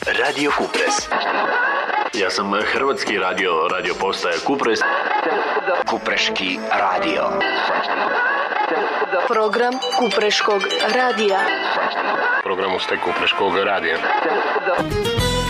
Radio Kupres. Ja sam hrvatski radio postaje Kupres. Kupreški radio. Program Kupreškog radija. Program Kupreškog radija.